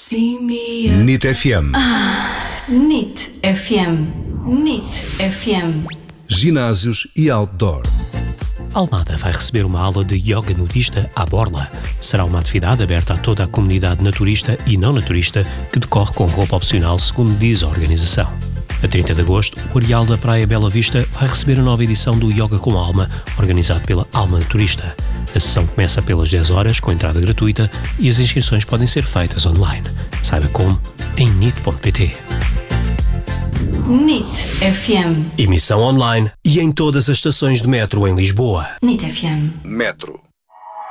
See me up. NIT FM. NIT FM. NIT FM. Ginásios e outdoor. Almada vai receber uma aula de yoga nudista à borla. Será uma atividade aberta a toda a comunidade naturista e não naturista que decorre com roupa opcional, segundo diz a organização. A 30 de agosto, o Areal da Praia Bela Vista vai receber a nova edição do Yoga com Alma, organizado pela Alma Naturista. A sessão começa pelas 10 horas, com entrada gratuita, e as inscrições podem ser feitas online. Saiba como em nit.pt. NIT FM. Emissão online e em todas as estações de metro em Lisboa. NIT FM. Metro.